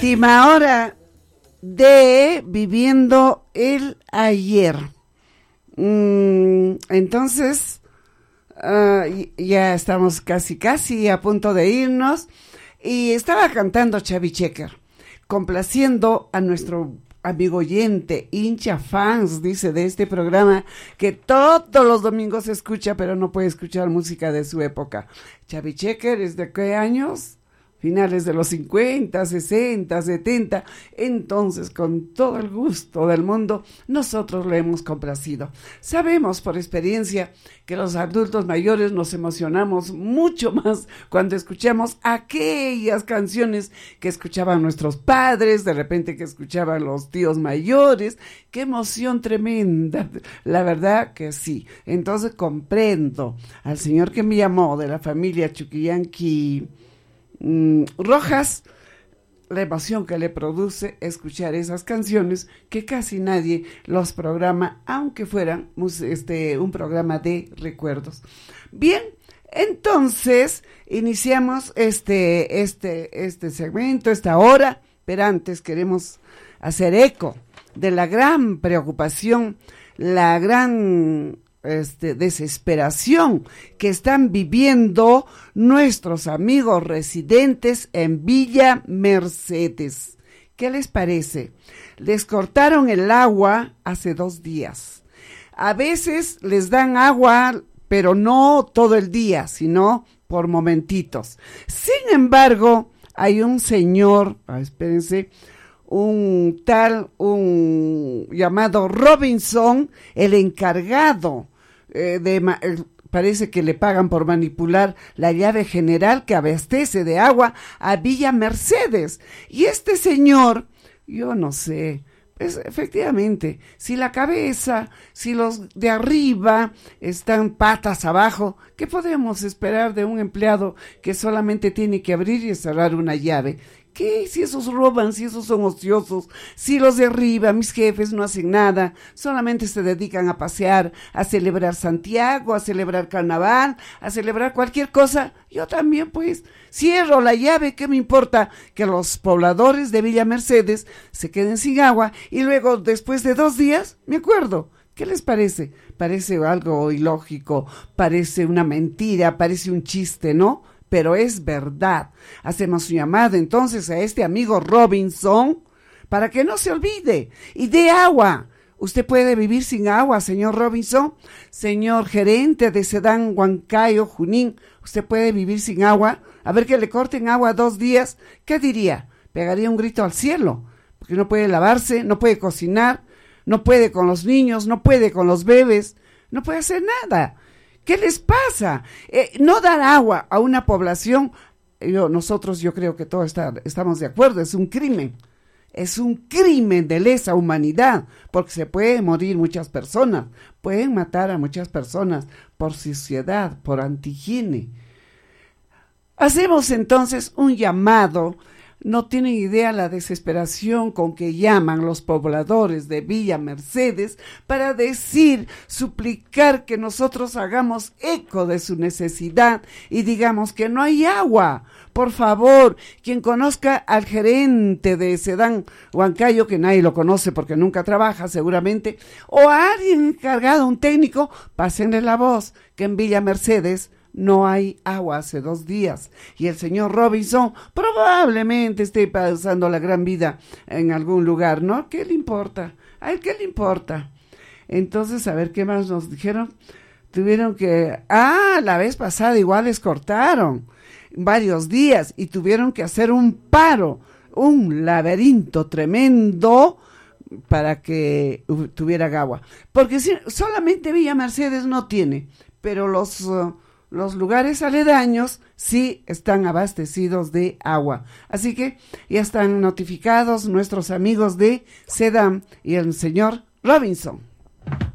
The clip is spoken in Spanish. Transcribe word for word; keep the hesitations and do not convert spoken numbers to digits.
última hora de Viviendo el Ayer. Mm, entonces, uh, ya estamos casi, casi a punto de irnos. Y estaba cantando Chubby Checker, complaciendo a nuestro amigo oyente, hincha fans, dice, de este programa, que todos los domingos se escucha, pero no puede escuchar música de su época. Chubby Checker es de qué años? Finales de los cincuenta, sesenta, setenta, entonces con todo el gusto del mundo nosotros lo hemos complacido. Sabemos por experiencia que los adultos mayores nos emocionamos mucho más cuando escuchamos aquellas canciones que escuchaban nuestros padres, de repente que escuchaban los tíos mayores. ¡Qué emoción tremenda! La verdad que sí. Entonces comprendo al señor que me llamó de la familia Chuquillanqui Rojas, la emoción que le produce escuchar esas canciones que casi nadie los programa, aunque fueran este, un programa de recuerdos. Bien, entonces iniciamos este, este, este segmento, esta hora, pero antes queremos hacer eco de la gran preocupación, la gran Este, desesperación que están viviendo nuestros amigos residentes en Villa Mercedes. ¿Qué les parece? Les cortaron el agua hace dos días. A veces les dan agua, pero no todo el día, sino por momentitos. Sin embargo, hay un señor, ah, espérense, un tal, un llamado Robinson, el encargado eh, de, eh, parece que le pagan por manipular la llave general que abastece de agua a Villa Mercedes. Y este señor, yo no sé, pues efectivamente, si la cabeza, si los de arriba están patas abajo, ¿qué podemos esperar de un empleado que solamente tiene que abrir y cerrar una llave? ¿Qué? Si esos roban, si esos son ociosos, si los de arriba, mis jefes, no hacen nada, solamente se dedican a pasear, a celebrar Santiago, a celebrar Carnaval, a celebrar cualquier cosa, yo también pues cierro la llave, ¿qué me importa? Que los pobladores de Villa Mercedes se queden sin agua y luego después de dos días, me acuerdo. ¿Qué les parece? Parece algo ilógico, parece una mentira, parece un chiste, ¿no? Pero es verdad. Hacemos un llamado entonces a este amigo Robinson para que no se olvide y dé agua. ¿Usted puede vivir sin agua, señor Robinson? Señor gerente de Sedán, Huancayo, Junín, ¿usted puede vivir sin agua? A ver que le corten agua dos días, ¿qué diría? Pegaría un grito al cielo, porque no puede lavarse, no puede cocinar, no puede con los niños, no puede con los bebés, no puede hacer nada. ¿Qué les pasa? Eh, no dar agua a una población, yo, nosotros yo creo que todos está, estamos de acuerdo, es un crimen. Es un crimen de lesa humanidad, porque se pueden morir muchas personas, pueden matar a muchas personas por suciedad, por antihigiene. Hacemos entonces un llamado. No tienen idea la desesperación con que llaman los pobladores de Villa Mercedes para decir, suplicar que nosotros hagamos eco de su necesidad y digamos que no hay agua. Por favor, quien conozca al gerente de Sedán Huancayo, que nadie lo conoce porque nunca trabaja seguramente, o a alguien encargado, un técnico, pásenle la voz que en Villa Mercedes no hay agua hace dos días y el señor Robinson probablemente esté pasando la gran vida en algún lugar, ¿no? ¿Qué le importa? ¿A él qué le importa? Entonces, a ver, ¿qué más nos dijeron? Tuvieron que... Ah, la vez pasada igual les cortaron varios días y tuvieron que hacer un paro, un laberinto tremendo para que tuviera agua. Porque si, solamente Villa Mercedes no tiene, pero los... Uh, Los lugares aledaños sí están abastecidos de agua. Así que ya están notificados nuestros amigos de Sedán y el señor Robinson.